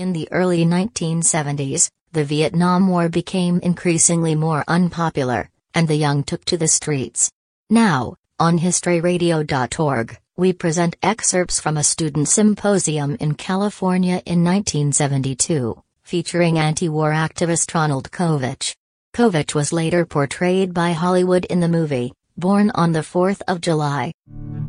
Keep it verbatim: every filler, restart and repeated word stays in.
In the early nineteen seventies, the Vietnam War became increasingly more unpopular, and the young took to the streets. Now, on history radio dot org, we present excerpts from a student symposium in California in nineteen seventy-two, featuring anti-war activist Ronald Kovich. Kovich was later portrayed by Hollywood in the movie, Born on the fourth of July.